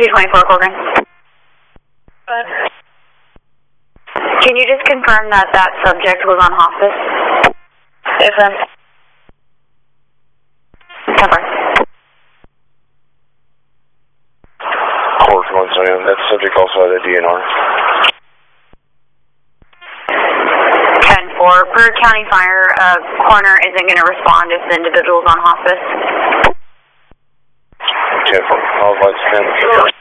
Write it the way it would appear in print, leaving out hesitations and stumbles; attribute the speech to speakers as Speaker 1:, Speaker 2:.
Speaker 1: 224 Corcoran. Can you just confirm that that subject was on hospice? Yes, ma'am. Confirm.
Speaker 2: Court 1 that subject also had a DNR.
Speaker 1: 10-4. Brevard County Fire, coroner isn't going to respond if the individual's on hospice.
Speaker 2: 10-4. I'll advise 10.